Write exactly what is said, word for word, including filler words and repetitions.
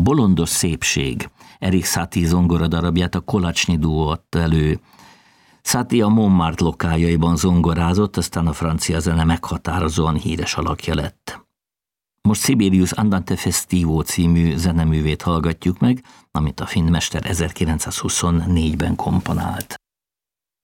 Bolondos szépség, Erik Satie zongoradarabját a Kolacsnyi duó adta elő. Satie a Montmartre lokáljaiban zongorázott, aztán a francia zene meghatározóan híres alakja lett. Most Sibelius Andante Festivo című zeneművét hallgatjuk meg, amit a finn mester ezerkilencszázhuszonnégyben komponált.